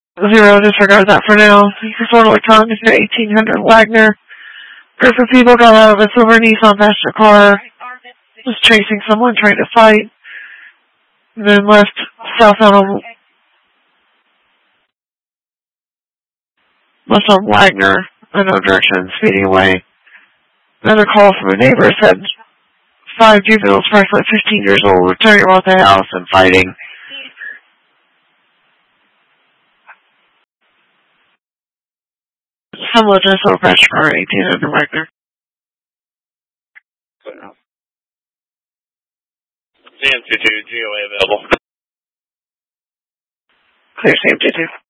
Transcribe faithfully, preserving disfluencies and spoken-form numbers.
Zero, disregard that for now. Ford Electronics near eighteen hundred Wagner. Group of people got out of a silver Nissan Master car. Was chasing someone trying to fight. And then left southbound on, left on Wagner in no direction, speeding away. Another call from a neighbor said five juveniles, approximately fifteen years old, were tearing around the house and fighting. Some legends will crash car eighteen hundred Wagner. C M two two, G O A available. Clear C M two two.